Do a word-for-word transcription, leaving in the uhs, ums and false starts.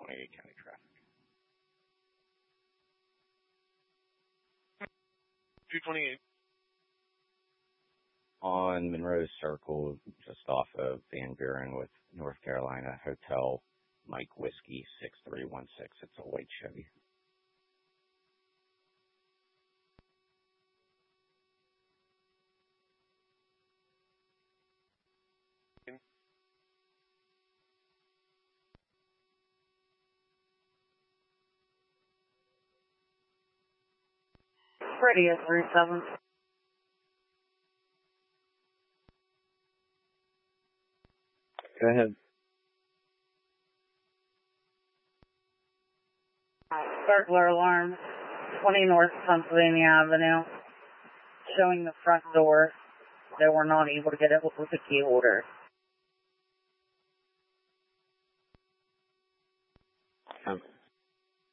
twenty-eight County traffic. two twenty-eight. On Monroe Circle, just off of Van Buren with North Carolina Hotel, Mike Whiskey six three one six. It's a white Chevy. Ready at three seven. Go ahead. Burglar alarm, twenty North Pennsylvania Avenue, showing the front door. They were not able to get it with a key holder. Um,